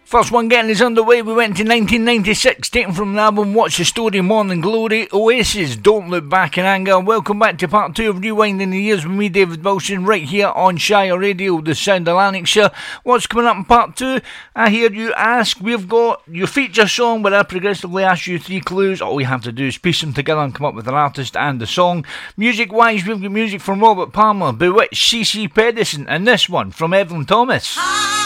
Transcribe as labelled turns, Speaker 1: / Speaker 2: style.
Speaker 1: First one getting us underway, we went to 1996, taken from the album What's the Story, Morning Glory, Oasis, Don't Look Back in Anger. Welcome back to part 2 of Rewinding the Years with me, David Wilson, right here on Shire Radio, the sound of Lanarkshire. What's coming up in part 2? I hear you ask. We've got your feature song where I progressively ask you 3 clues. All we have to do is piece them together and come up with an artist and the song. Music-wise, we've got music from Robert Palmer, Bewitched, CeCe Peniston, and this one from Evelyn Thomas.